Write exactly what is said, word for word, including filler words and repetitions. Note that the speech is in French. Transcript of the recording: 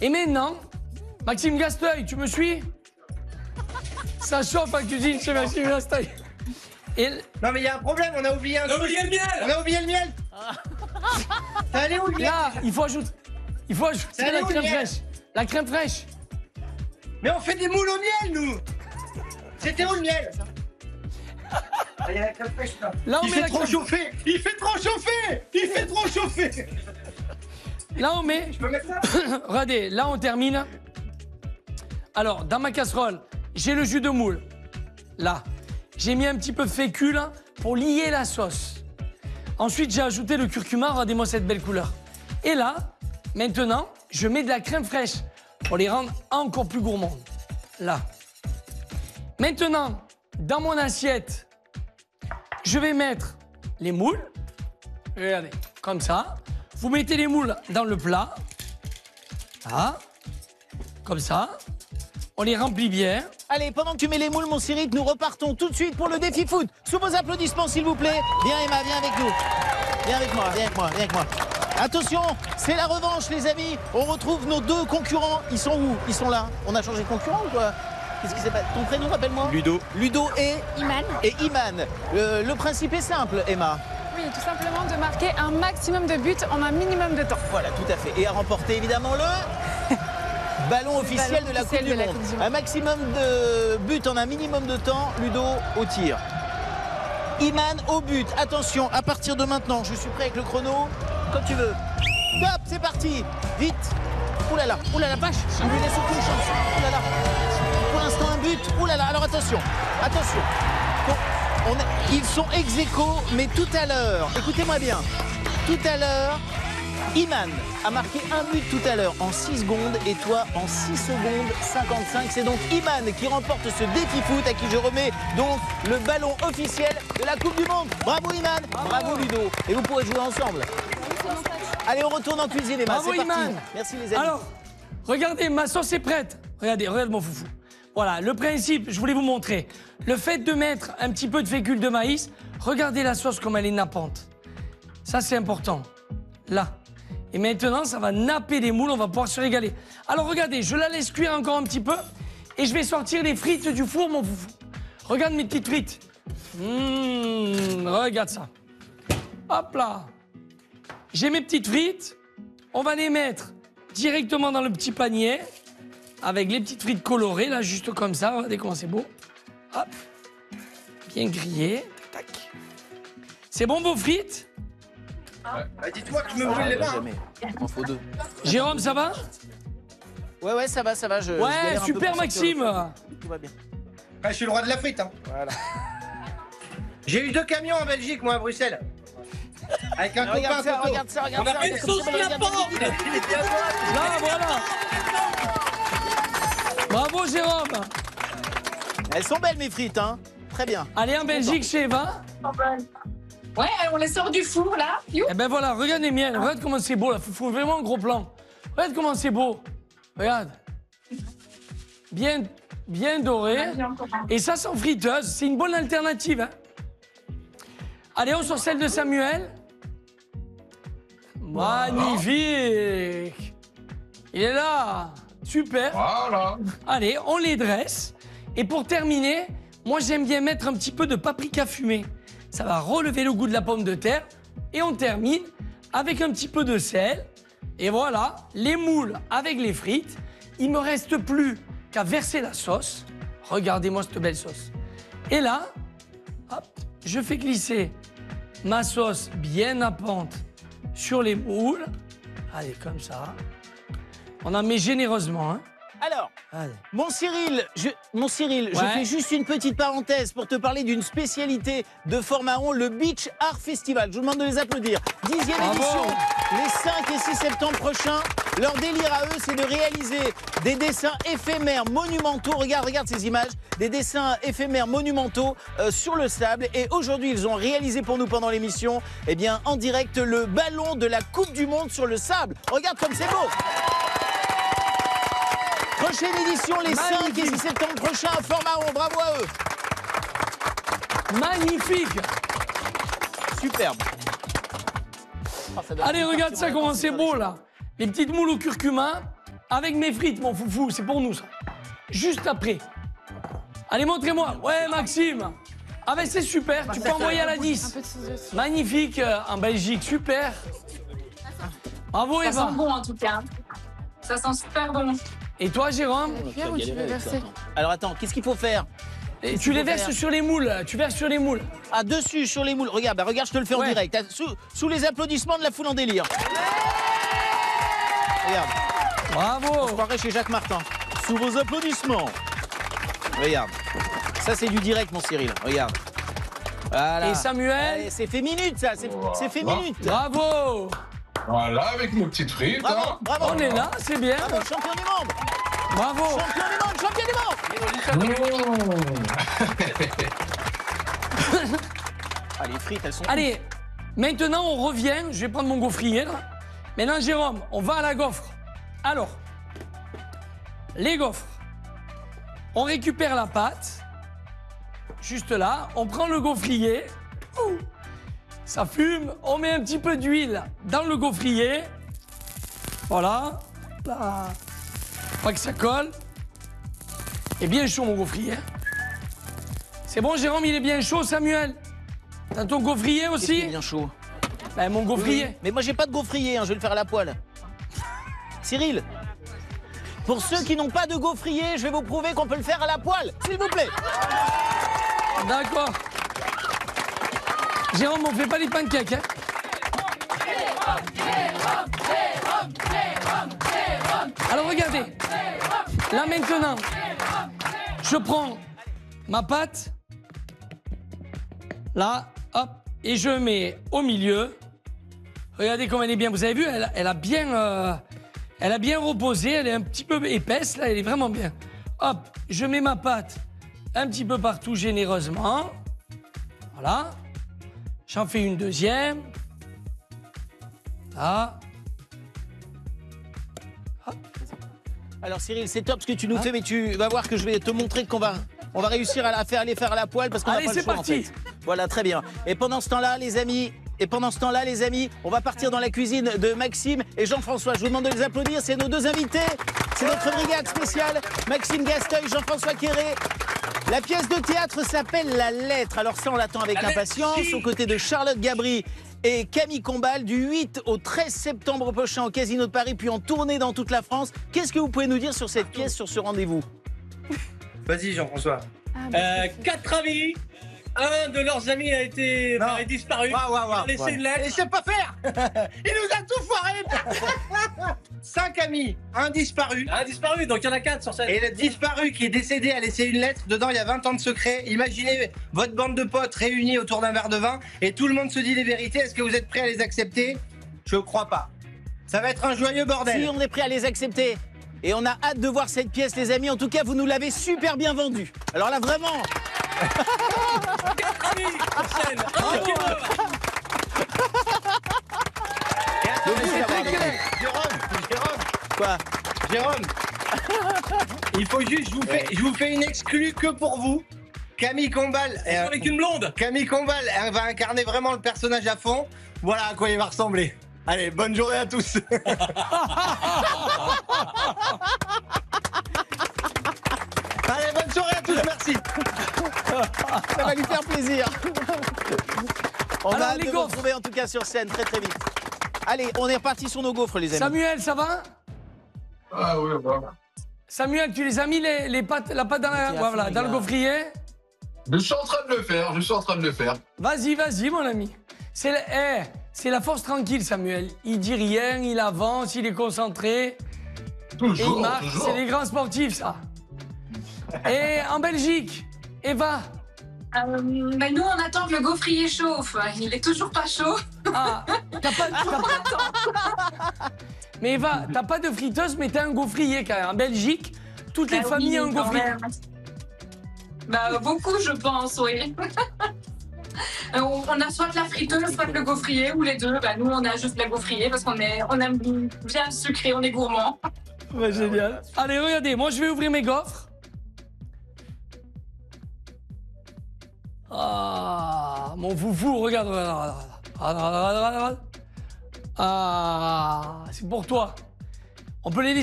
Et maintenant, Maxime Gasteuil, tu me suis? Ça chauffe en cuisine chez Maxime Gasteuil. Et... Non mais il y a un problème, on a oublié un On a truc. oublié le miel. On a oublié le miel. T'es allé où le miel? Là, il faut ajouter, il faut ajouter C'est la où, le crème miel? fraîche. La crème fraîche. Mais on fait des moules au miel, nous. C'était où le miel? Ah, il y a la crème fraîche là. Là, on Il met fait la trop crème- chauffer. Il fait trop chauffer. Il fait trop chauffer. Là, on met... Je peux mettre ça? Regardez, là, on termine. Alors, dans ma casserole, j'ai le jus de moule. Là. J'ai mis un petit peu de fécule pour lier la sauce. Ensuite, j'ai ajouté le curcuma. Regardez-moi cette belle couleur. Et là, maintenant, je mets de la crème fraîche pour les rendre encore plus gourmandes. Là. Maintenant, dans mon assiette, je vais mettre les moules. Regardez, comme ça. Vous mettez les moules dans le plat. Là. Comme ça. On les remplit bien. Allez, pendant que tu mets les moules, mon Cyril, nous repartons tout de suite pour le défi foot. Sous vos applaudissements, s'il vous plaît. Viens, Emma, viens avec nous. Viens avec moi, viens avec moi, viens avec moi. Attention, c'est la revanche, les amis. On retrouve nos deux concurrents. Ils sont où? Ils sont là. On a changé de concurrent ou quoi? Qu'est-ce qui s'est passé? Ton prénom, rappelle-moi? Ludo. Ludo et Iman. Et Iman. Le, le principe est simple, Emma. Oui, tout simplement de marquer un maximum de buts en un minimum de temps. Voilà, tout à fait. Et à remporter, évidemment, le... ballon officiel, ballon de, la officiel Coupe de du la Monde. Coupe du Monde. Un maximum de buts en un minimum de temps. Ludo au tir. Iman au but. Attention, à partir de maintenant, je suis prêt avec le chrono. Quand tu veux. Top, c'est parti. Vite. Ouh là là, ouh là la vache. Il lui laisse aucune chance. Ouh là là. Pour l'instant, un but. Ouh là là. Alors attention, attention. Bon, on est- Ils sont ex aequo, mais tout à l'heure, écoutez-moi bien. Tout à l'heure, Iman a marqué un but tout à l'heure en six secondes et toi en six secondes cinquante-cinq. C'est donc Iman qui remporte ce défi foot à qui je remets donc le ballon officiel de la Coupe du Monde. Bravo Iman, bravo, bravo Ludo. Et vous pourrez jouer ensemble. Allez, on retourne en cuisine, Emma. Bravo, C'est parti. Iman. Merci les amis. Alors, regardez, ma sauce est prête. Regardez, regarde mon foufou. Voilà, le principe, je voulais vous montrer. Le fait de mettre un petit peu de fécule de maïs, regardez la sauce comme elle est nappante. Ça, c'est important. Là. Et maintenant, ça va napper les moules, on va pouvoir se régaler. Alors, regardez, je la laisse cuire encore un petit peu et je vais sortir les frites du four, mon foufou. Regarde mes petites frites. Mmh, regarde ça. Hop là. J'ai mes petites frites. On va les mettre directement dans le petit panier avec les petites frites colorées, là, juste comme ça. Regardez comment c'est beau. Hop. Bien grillé. Tac, tac. C'est bon, vos frites? Bah, dites-moi que je me brûle les mains. Jamais. Il m'en faut deux. Jérôme, ça va? Ouais, ouais, ça va, ça va. Je, je Ouais, galère un peu super, pour sortir le Maxime. feu. Tout va bien. Ah, je suis le roi de la frite. Hein. Voilà. J'ai eu deux camions en Belgique, moi, à Bruxelles. Avec un copain. Regarde ça, Toto. regarde ça, regarde On a ça. fait une regarde sauce ça, à la regarde porte. ça. Là, voilà. Bravo, Jérôme. Elles sont belles, mes frites, hein. Très bien. Allez, en Belgique, chez Eva. Ouais, on les sort du four là. You. Eh ben voilà, regarde les miennes. Regarde comment c'est beau, là. Faut, faut vraiment un gros plan. Regarde comment c'est beau. Regarde. Bien, bien doré. Et ça, sans friteuse. C'est une bonne alternative, hein. Allez, on sort celle de Samuel. Magnifique. Il est là. Super. Voilà. Allez, on les dresse. Et pour terminer, moi, j'aime bien mettre un petit peu de paprika fumé. Ça va relever le goût de la pomme de terre. Et on termine avec un petit peu de sel. Et voilà, les moules avec les frites. Il me reste plus qu'à verser la sauce. Regardez-moi cette belle sauce. Et là, hop, je fais glisser ma sauce bien nappante sur les moules. Allez, comme ça. On en met généreusement, hein. Alors, Allez. mon Cyril, je, mon Cyril, je Ouais. fais juste une petite parenthèse pour te parler d'une spécialité de Fort-Mahon, le Beach Art Festival. Je vous demande de les applaudir. Dixième Bravo. édition, les cinq et six septembre prochains. Leur délire à eux, c'est de réaliser des dessins éphémères monumentaux. Regarde, regarde ces images. Des dessins éphémères monumentaux euh, sur le sable. Et aujourd'hui, ils ont réalisé pour nous pendant l'émission, eh bien, en direct, le ballon de la Coupe du Monde sur le sable. Regarde comme c'est beau. Prochaine édition, les cinq et six septembre prochains à Fort-Mahon. Bravo à eux. Magnifique. Superbe. Oh, ça donne Allez, une regarde partie ça, en comment vacances, c'est sur beau, les là. Les petites moules au curcuma avec mes frites, mon foufou, c'est pour nous ça. Juste après. Allez, montrez-moi. Ouais, Maxime. Ah ben c'est super, tu peux envoyer à la Un dix. peu de ciseaux. Magnifique, euh, en Belgique, super. Bravo Ça Eva. sent bon en tout cas. Ça sent super bon. Et toi Jérôme? La cuillère ou tu veux verser? Alors attends, qu'est-ce qu'il faut faire? Et Qu'est-ce tu qu'il les faut verses faire sur les moules, tu verses sur les moules. Ah, dessus, sur les moules. Regarde, bah, regarde, je te le fais en Ouais. direct. Ah, Sous, sous les applaudissements de la foule en délire. Regarde, je Bravo. croirais chez Jacques Martin. Sous vos applaudissements. Regarde. Ça, c'est du direct, mon Cyril. Regarde. Voilà. Et Samuel? Allez, c'est fait minute, ça. C'est c'est fait minute. Bravo. Voilà, avec nos petites frites. Bravo, hein. bravo. On est là, c'est bien. Bravo, champion du monde. Bravo. Champion du monde, champion du monde. Ah, les frites, elles sont... Allez, maintenant on revient, je vais prendre mon gaufrier là. Maintenant Jérôme, on va à la gaufre. Alors, les gaufres. On récupère la pâte, juste là, on prend le gaufrier. Ouh, ça fume, on met un petit peu d'huile dans le gaufrier. Voilà, là. Pas que ça colle. Et bien chaud mon gaufrier. C'est bon Jérôme, il est bien chaud Samuel? T'as ton gaufrier Qu'est-ce qui est aussi? bien chaud. Ben, mon gaufrier. Mais moi, j'ai pas de gaufrier, hein, je vais le faire à la poêle. Cyril, pour ceux qui n'ont pas de gaufrier, je vais vous prouver qu'on peut le faire à la poêle, s'il vous plaît. D'accord. Jérôme, on fait pas les pancakes, hein? Alors regardez. Là maintenant, je prends ma pâte. Là, hop, et je mets au milieu. Regardez comme elle est bien. Vous avez vu, elle, elle a bien, euh, elle a bien reposé. Elle est un petit peu épaisse. Là, elle est vraiment bien. Hop, je mets ma pâte un petit peu partout généreusement. Voilà. J'en fais une deuxième. Là. Alors Cyril, c'est top ce que tu nous fais, mais tu vas voir que je vais te montrer qu'on va, on va réussir à la faire, les faire à la poêle parce qu'on n'a Allez, pas le c'est choix parti. en fait. Voilà, très bien. Et pendant ce temps-là, les amis, et pendant ce temps-là, les amis, on va partir dans la cuisine de Maxime et Jean-François. Je vous demande de les applaudir. C'est nos deux invités. C'est notre brigade spéciale. Maxime Gasteuil, Jean-François Quéré. La pièce de théâtre s'appelle La Lettre. Alors ça, on l'attend avec impatience. Aux côtés de Charlotte Gabri et Camille Combal, du huit au treize septembre prochain au Casino de Paris, puis en tournée dans toute la France. Qu'est-ce que vous pouvez nous dire sur cette pièce, sur ce rendez-vous? Vas-y, Jean-François. Ah, bah, Euh, c'est fait. quatre amis. Un de leurs amis a été Non. a disparu. Waouh, waouh, Il a waouh. laissé Ouais. une lettre. Il sait pas faire. Il nous a tout foiré. Cinq amis, un disparu. A disparu, donc il y en a quatre sur scène. Et le disparu qui est décédé a laissé une lettre. Dedans, il y a vingt ans de secret. Imaginez votre bande de potes réunis autour d'un verre de vin et tout le monde se dit les vérités. Est-ce que vous êtes prêts à les accepter? Je crois pas. Ça va être un joyeux bordel. Si on est prêt à les accepter. Et on a hâte de voir cette pièce, les amis. En tout cas, vous nous l'avez super bien vendue. Alors là, vraiment. Quatre amis sur scène. Un tireur. Et attendez, c'est ça va très aller. clair. Jérôme, Jérôme, Quoi? Jérôme. Il faut juste, je vous fais, je vous fais une exclue que pour vous. Camille Combal. euh, Avec une blonde. Camille Combal, elle va incarner vraiment le personnage à fond. Voilà à quoi il va ressembler. Allez, bonne journée à tous. Allez, bonne soirée à tous, merci. Ça va lui faire plaisir. On Alors, va hâte les de vous gaufres. retrouver en tout cas sur scène très très vite. Allez, on est reparti sur nos gaufres, les amis. Samuel, ça va? Ah oui, voilà. Samuel, tu les as mis les, les pâtes, la pâte dans, la, T'es à voilà, fond, dans le les gars. gaufrier? Je suis en train de le faire, je suis en train de le faire. Vas-y, vas-y, mon ami. C'est la, eh, c'est la force tranquille, Samuel. Il dit rien, il avance, il est concentré. Et il Toujours, marque. toujours. C'est les grands sportifs, ça. Et en Belgique, Eva. Euh, ben nous, on attend que le gaufrier chauffe. Il est toujours pas chaud. Ah, t'as pas, t'as pas- Mais Eva, t'as pas de friteuse, mais t'as un gaufrier quand même. En Belgique, toutes les Bah familles oui, ont un quand gaufrier. même. Bah, beaucoup, je pense, oui. Euh, on on a soit la friteuse, soit le gaufrier, ou les deux. Bah, nous, on a juste la gaufrier parce qu'on est, on aime bien le sucré, on est gourmand. Ouais, génial. Allez, regardez, moi je vais ouvrir mes gaufres. Ah, mon foufou, regarde, regarde, regarde, regarde, regarde, regarde. Ah, c'est pour toi. On peut les laisser.